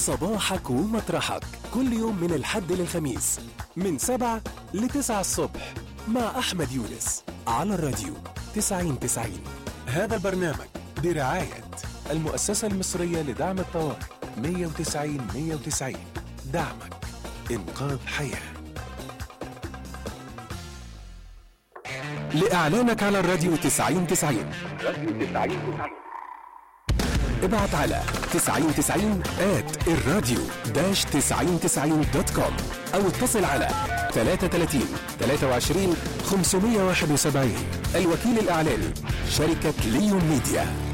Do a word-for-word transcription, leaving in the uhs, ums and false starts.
صباحك ومطرحك كل يوم من الحد للخميس من سبعة لتسعة الصبح مع أحمد يونس على الراديو تسعين تسعين. هذا البرنامج برعاية المؤسسة المصرية لدعم الطوارئ مية وتسعين مية وتسعين. دعمك إنقاذ حياة. لإعلانك على الراديو تسعين تسعين ابعت على تسعين تسعين آت الراديو داش تسعين تسعين دوت كوم أو اتصل على ثلاثة ثلاثين ثلاثة وعشرين خمسمية وواحد وسبعين. الوكيل الإعلاني شركة ليون ميديا.